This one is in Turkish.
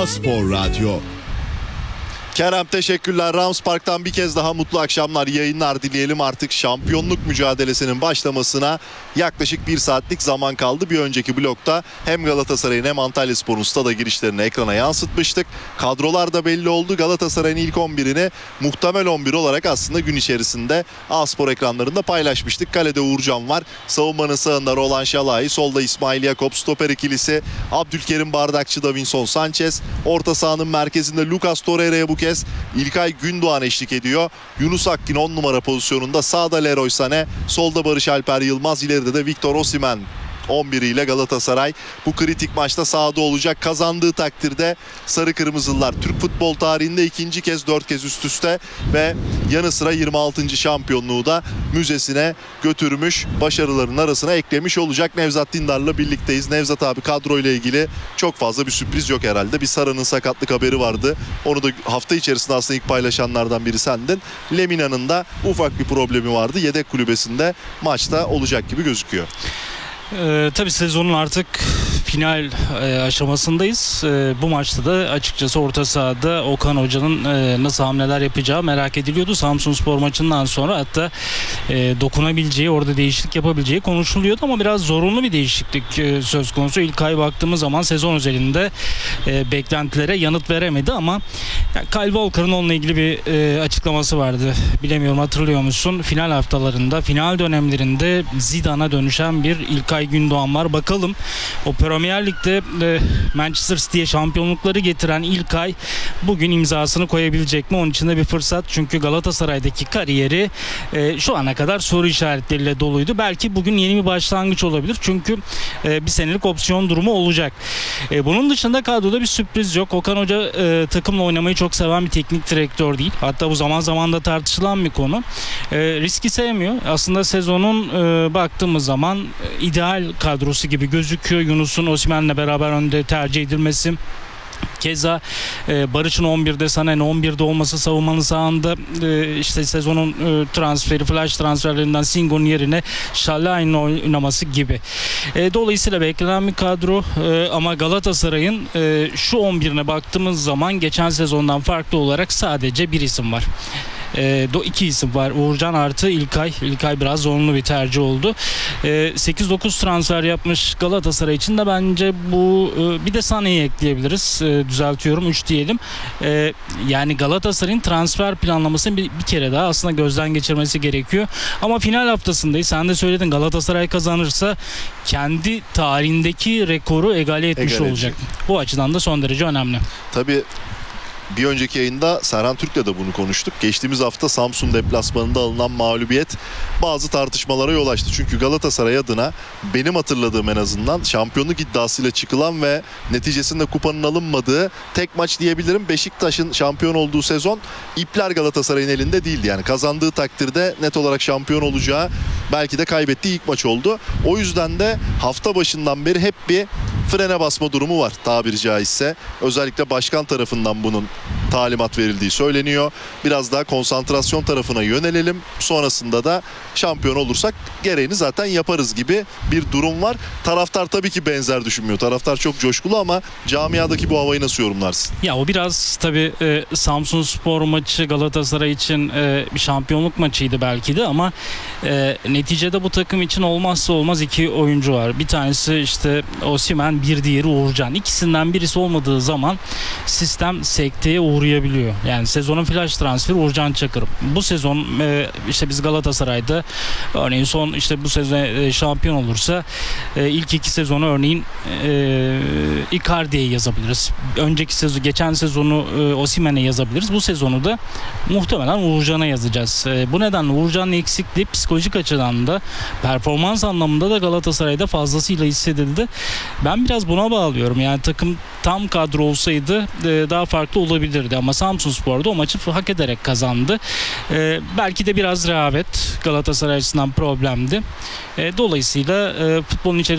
A-Spor Radyo. Kerem teşekkürler. Rams Park'tan bir kez daha mutlu akşamlar, yayınlar dileyelim. Artık şampiyonluk mücadelesinin başlamasına yaklaşık 1 saatlik zaman kaldı. Bir önceki blokta hem Galatasaray'ın hem Antalyaspor'un stada girişlerini ekrana yansıtmıştık. Kadrolar da belli oldu. Galatasaray'ın ilk 11'ini muhtemel 11 olarak aslında gün içerisinde A-Spor ekranlarında paylaşmıştık. Kalede Uğurcan var. Savunmanın sağında Roland Şalai, solda İsmail Yakup, stoper ikilisi Abdülkerim Bardakçı, Davinson Sanchez. Orta sahanın merkezinde Lucas Torreira'ya bu kez İlkay Gündoğan eşlik ediyor. Yunus Akgün 10 numara pozisyonunda, sağda Leroy Sané, solda Barış Alper Yılmaz, ileride de Victor Osimhen 11 ile Galatasaray bu kritik maçta sahada olacak. Kazandığı takdirde Sarı Kırmızılılar Türk futbol tarihinde ikinci kez 4 kez üst üste ve yanı sıra 26. şampiyonluğu da müzesine götürmüş, başarıların arasına eklemiş olacak. Nevzat Dindar'la birlikteyiz. Nevzat abi, kadroyla ilgili çok fazla bir sürpriz yok herhalde. Bir Sara'nın sakatlık haberi vardı. Onu da hafta içerisinde aslında ilk paylaşanlardan biri sendin. Lemina'nın da ufak bir problemi vardı. Yedek kulübesinde maçta olacak gibi gözüküyor. Tabii sezonun artık final aşamasındayız. Bu maçta da açıkçası orta sahada Okan Hoca'nın nasıl hamleler yapacağı merak ediliyordu. Samsunspor maçından sonra hatta dokunabileceği, orada değişiklik yapabileceği konuşuluyordu ama biraz zorunlu bir değişiklik söz konusu. İlk ay baktığımız zaman sezon özelinde beklentilere yanıt veremedi ama Kyle Walker'ın onunla ilgili bir açıklaması vardı. Bilemiyorum, hatırlıyor musun? Final haftalarında, final dönemlerinde Zidane'a dönüşen bir İlkay Gündoğan var. Bakalım o Premier Lig'de Manchester City'ye şampiyonlukları getiren İlkay bugün imzasını koyabilecek mi? Onun için de bir fırsat. Çünkü Galatasaray'daki kariyeri şu ana kadar soru işaretleriyle doluydu. Belki bugün yeni bir başlangıç olabilir. Çünkü bir senelik opsiyon durumu olacak. Bunun dışında kadroda bir sürpriz yok. Okan Hoca takımla oynamayı çok seven bir teknik direktör değil. Hatta bu zaman zaman da tartışılan bir konu. Riski sevmiyor. Aslında sezonun baktığımız zaman ideal kadrosu gibi gözüküyor. Yunus'un Osimhen'le beraber önde tercih edilmesi. Keza Barış'ın 11'de, Sané'nin 11'de olması, savunmanın sağında işte sezonun transferi, flash transferlerinden Singo'nun yerine Şalai'nin oynaması gibi. Dolayısıyla beklenen bir kadro ama Galatasaray'ın şu 11'ine baktığımız zaman geçen sezondan farklı olarak sadece bir isim var. 2 isim var. Uğurcan artı İlkay. İlkay biraz zorunlu bir tercih oldu. 8-9 transfer yapmış Galatasaray için de bence bu bir de Sané'yi ekleyebiliriz. Düzeltiyorum, 3 diyelim. Yani Galatasaray'ın transfer planlamasını bir kere daha aslında gözden geçirmesi gerekiyor. Ama final haftasındayız. Sen de söyledin, Galatasaray kazanırsa kendi tarihindeki rekoru egale etmiş olacak. Bu açıdan da son derece önemli. Tabii bir önceki yayında Serhan Türk'le de bunu konuştuk. Geçtiğimiz hafta Samsun deplasmanında alınan mağlubiyet bazı tartışmalara yol açtı. Çünkü Galatasaray adına benim hatırladığım en azından şampiyonluk iddiasıyla çıkılan ve neticesinde kupanın alınmadığı tek maç diyebilirim. Beşiktaş'ın şampiyon olduğu sezon ipler Galatasaray'ın elinde değildi. Yani kazandığı takdirde net olarak şampiyon olacağı, belki de kaybettiği ilk maç oldu. O yüzden de hafta başından beri hep bir frene basma durumu var tabiri caizse. Özellikle başkan tarafından bunun talimat verildiği söyleniyor. Biraz daha konsantrasyon tarafına yönelelim. Sonrasında da şampiyon olursak gereğini zaten yaparız gibi bir durum var. Taraftar tabii ki benzer düşünmüyor. Taraftar çok coşkulu ama camiadaki bu havayı nasıl yorumlarsın? Ya o biraz tabii Samsunspor maçı Galatasaray için bir şampiyonluk maçıydı belki de ama neticede bu takım için olmazsa olmaz 2 oyuncu var. Bir tanesi işte Osimhen, bir diğeri Uğurcan. İkisinden birisi olmadığı zaman sistem sekteye uğrayabiliyor. Yani sezonun flash transferi Uğurcan Çakır. Bu sezon işte biz Galatasaray'da örneğin son işte bu sezon şampiyon olursa ilk 2 sezonu örneğin Icardi'ye yazabiliriz. Önceki sezon, geçen sezonu Osimhen'e yazabiliriz. Bu sezonu da muhtemelen Uğurcan'a yazacağız. Bu nedenle Uğurcan'ın eksikliği psikolojik açıdan da performans anlamında da Galatasaray'da fazlasıyla hissedildi. Ben biraz buna bağlıyorum. Yani takım tam kadro olsaydı daha farklı olabilirdi ama Samsunspor'da o maçı hak ederek kazandı. Belki de biraz rehavet Galatasaray açısından problemdi. Dolayısıyla futbolun içerisinde